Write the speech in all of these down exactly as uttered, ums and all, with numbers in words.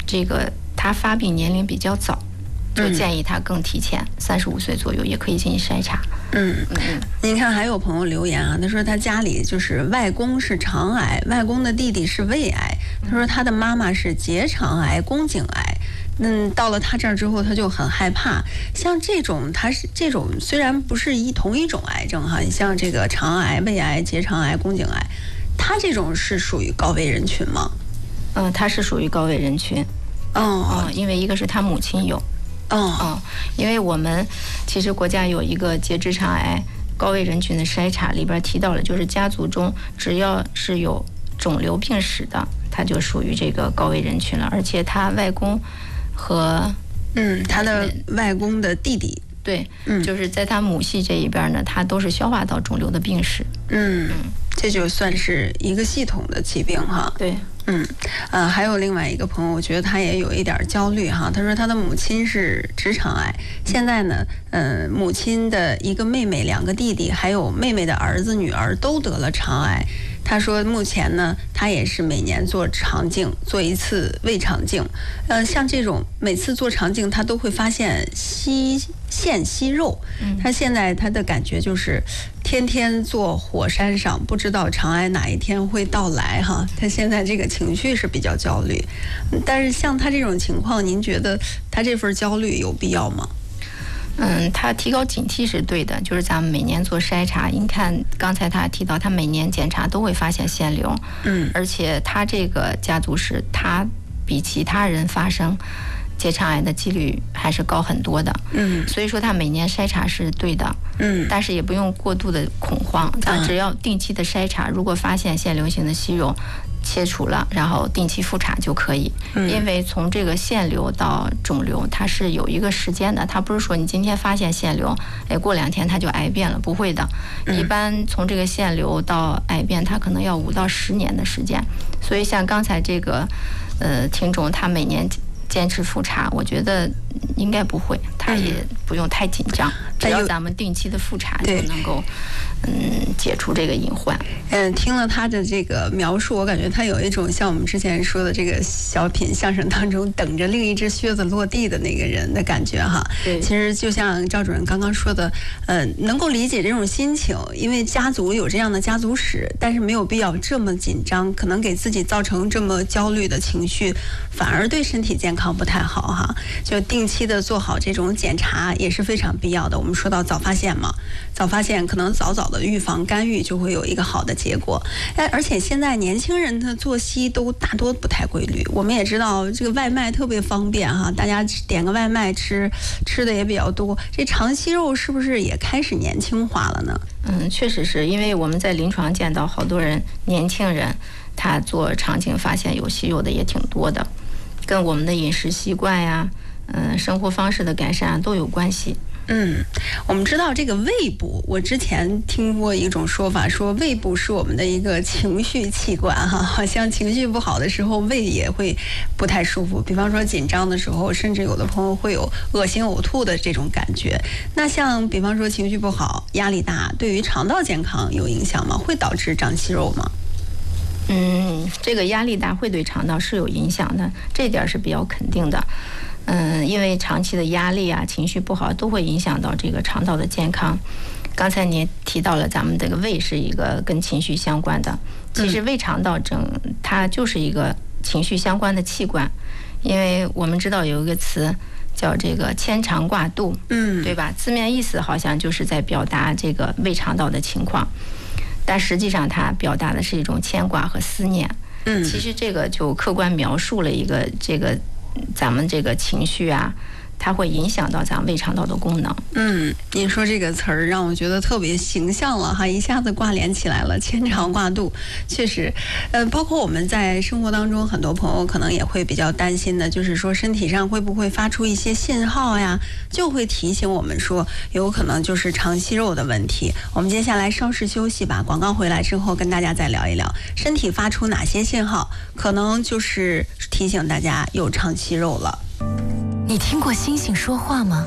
这个他发病年龄比较早，就建议他更提前三十五岁左右也可以进行筛查。 嗯嗯，您看还有朋友留言啊，他说他家里就是外公是肠癌，外公的弟弟是胃癌，他说他的妈妈是结肠癌、宫颈癌。嗯，到了他这儿之后，他就很害怕。像这种，他是这种虽然不是一同一种癌症哈，你像这个肠癌、胃癌、结肠癌、宫颈癌，他这种是属于高危人群吗？ 嗯、呃，他是属于高危人群。 哦、 嗯，因为一个是他母亲有。 哦、 嗯，因为我们其实国家有一个结直肠癌高危人群的筛查，里边提到了，就是家族中只要是有肿瘤病史的，他就属于这个高危人群了，而且他外公。和嗯，他的外公的弟弟， 对，嗯，就是在他母系这一边呢，他都是消化道肿瘤的病史。 嗯，这就算是一个系统的疾病哈。 对， 嗯，呃，还有另外一个朋友，我觉得他也有一点焦虑哈。他说他的母亲是直肠癌，现在呢，呃，母亲的一个妹妹、两个弟弟，还有妹妹的儿子、女儿都得了肠癌。他说目前呢，他也是每年做肠镜，做一次胃肠镜。呃，像这种每次做肠镜，他都会发现息腺息肉。他现在他的感觉就是天天坐火山上，不知道肠癌哪一天会到来哈。他现在这个情绪是比较焦虑，但是像他这种情况，您觉得他这份焦虑有必要吗？ 嗯，他提高警惕是对的，就是咱们每年做筛查，您看刚才他提到，他每年检查都会发现腺瘤，嗯，而且他这个家族史，他比其他人发生结肠癌的几率还是高很多的，嗯，所以说他每年筛查是对的，嗯，但是也不用过度的恐慌，咱只要定期的筛查，如果发现腺瘤性的息肉，切除了，然后定期复查就可以。因为从这个腺瘤到肿瘤，它是有一个时间的，它不是说你今天发现腺瘤，哎，过两天它就癌变了，不会的。一般从这个腺瘤到癌变，它可能要五到十年的时间。所以像刚才这个呃听众，他每年坚持复查，我觉得应该不会，他也不用太紧张，只要咱们定期的复查就能够嗯解除这个隐患。 嗯，听了他的这个描述，我感觉他有一种像我们之前说的这个小品相声当中等着另一只靴子落地的那个人的感觉哈。 对， 其实就像赵主任刚刚说的，呃，能够理解这种心情，因为家族有这样的家族史，但是没有必要这么紧张，可能给自己造成这么焦虑的情绪，反而对身体健康不太好哈。就定期的做好这种检查也是非常必要的。我们说到早发现嘛，早发现可能早早的预防干预就会有一个好的结果。哎，而且现在年轻人的作息都大多不太规律。我们也知道这个外卖特别方便哈，大家点个外卖吃，吃的也比较多。这肠息肉是不是也开始年轻化了呢？ 嗯，确实是因为我们在临床见到好多人，年轻人他做肠镜发现有息肉的也挺多的，跟我们的饮食习惯呀，嗯、呃，生活方式的改善都有关系。 嗯，我们知道这个胃部，我之前听过一种说法，说胃部是我们的一个情绪器官哈，好像情绪不好的时候，胃也会不太舒服。比方说紧张的时候，甚至有的朋友会有恶心呕吐的这种感觉。那像比方说情绪不好、压力大，对于肠道健康有影响吗？会导致长息肉吗？ 嗯，这个压力大会对肠道是有影响的，这点是比较肯定的。嗯，因为长期的压力啊、情绪不好都会影响到这个肠道的健康。刚才您提到了咱们这个胃是一个跟情绪相关的，其实胃肠道症它就是一个情绪相关的器官，因为我们知道有一个词叫这个牵肠挂肚，嗯，对吧？字面意思好像就是在表达这个胃肠道的情况，但实际上它表达的是一种牵挂和思念。嗯，其实这个就客观描述了一个这个咱们这个情绪啊，它会影响到咱胃肠道的功能。 嗯，您说这个词儿让我觉得特别形象了哈，一下子挂连起来了，牵肠挂肚。确实，呃，包括我们在生活当中，很多朋友可能也会比较担心的，就是说身体上会不会发出一些信号呀，就会提醒我们说有可能就是肠息肉的问题。我们接下来稍事休息吧，广告回来之后跟大家再聊一聊，身体发出哪些信号，可能就是提醒大家有肠息肉了。 你听过星星说话吗？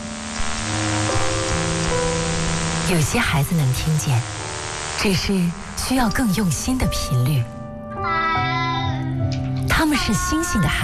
有些孩子能听见，只是需要更用心的频率。他们是星星的孩子。